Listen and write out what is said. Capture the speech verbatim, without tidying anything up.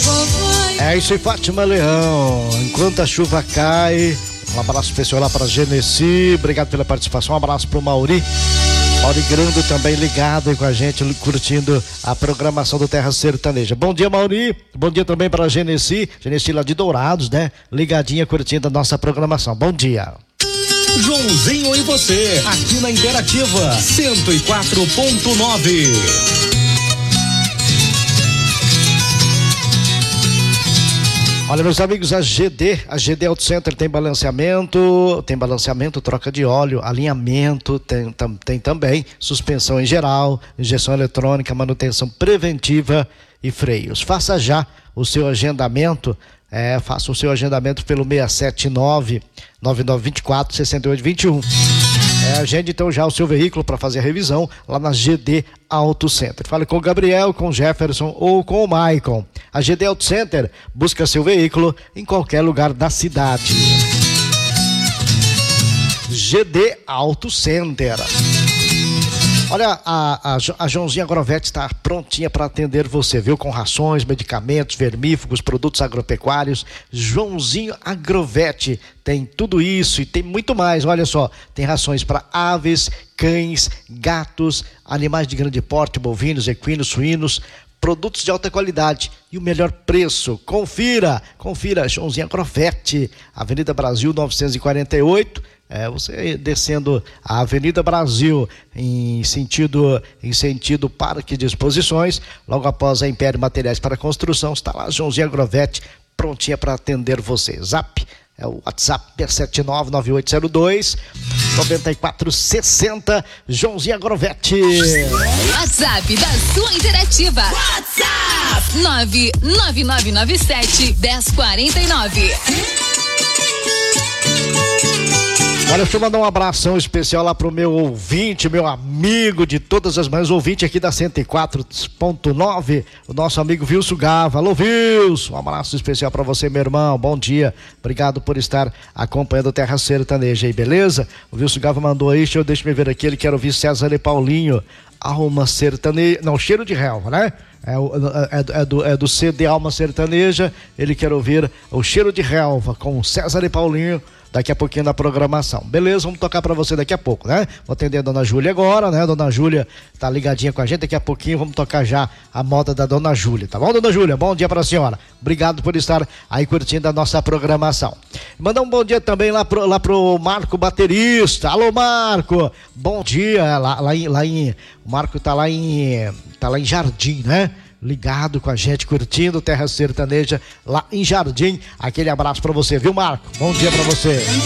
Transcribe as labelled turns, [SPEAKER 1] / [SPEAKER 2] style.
[SPEAKER 1] É isso aí, Fátima Leão. Enquanto a chuva cai, um abraço especial lá para Genesi. Obrigado pela participação. Um abraço pro Mauri. Mauri Grando também ligado aí com a gente, curtindo a programação do Terra Sertaneja. Bom dia, Mauri. Bom dia também para a Genesi. Genesi lá de Dourados, né? Ligadinha, curtindo a nossa programação. Bom dia.
[SPEAKER 2] Joãozinho e você, aqui na Interativa cento e quatro ponto nove.
[SPEAKER 1] Olha, meus amigos, a G D, a G D Auto Center tem balanceamento, tem balanceamento, troca de óleo, alinhamento, tem, tam, tem também suspensão em geral, injeção eletrônica, manutenção preventiva e freios. Faça já o seu agendamento, é, faça o seu agendamento pelo seis sete nove, nove nove dois quatro, seis oito dois um. É, agende então já o seu veículo para fazer a revisão lá na G D Auto Center. Fale com o Gabriel, com o Jefferson ou com o Maicon. A G D Auto Center busca seu veículo em qualquer lugar da cidade. G D Auto Center. Olha, a, a, a Joãozinho Agrovet está prontinha para atender você, viu? Com rações, medicamentos, vermífugos, produtos agropecuários. Joãozinho Agrovet tem tudo isso e tem muito mais. Olha só, tem rações para aves, cães, gatos, animais de grande porte, bovinos, equinos, suínos, produtos de alta qualidade e o melhor preço. Confira, confira, Joãozinho Agrovet, Avenida Brasil novecentos e quarenta e oito. É, você descendo a Avenida Brasil em sentido, em sentido Parque de Exposições, logo após a Império Materiais para Construção, está lá Joãozinho Agrovet, prontinha para atender você. Zap é o WhatsApp seis sete nove, nove oito zero dois, nove quatro seis zero, Joãozinho Agrovet.
[SPEAKER 3] WhatsApp da sua Interativa. WhatsApp nove nove nove nove sete, um zero quatro nove.
[SPEAKER 1] Olha, deixa eu mandar um abração especial lá pro meu ouvinte, meu amigo de todas as manhãs, ouvinte aqui da cento e quatro ponto nove, o nosso amigo Wilson Gava. Alô, Wilson, um abraço especial para você, meu irmão, bom dia, obrigado por estar acompanhando o Terra Sertaneja aí, beleza? O Wilson Gava mandou aí, deixa eu, deixa eu ver aqui, ele quer ouvir César e Paulinho, Alma Sertaneja, não, Cheiro de Relva, né? É, é, é, do, é do C D Alma Sertaneja, ele quer ouvir o Cheiro de Relva com César e Paulinho, daqui a pouquinho na programação. Beleza, vamos tocar pra você daqui a pouco, né? Vou atender a Dona Júlia agora, né? Dona Júlia tá ligadinha com a gente, daqui a pouquinho vamos tocar já a moda da Dona Júlia, tá bom, Dona Júlia? Bom dia pra senhora. Obrigado por estar aí curtindo a nossa programação. Mandar um bom dia também lá pro, lá pro Marco Baterista. Alô, Marco! Bom dia, lá, lá, em, lá em... O Marco tá lá em... tá lá em Jardim, né? Ligado com a gente, curtindo Terra Sertaneja lá em Jardim. Aquele abraço pra você, viu, Marco? Bom dia pra você.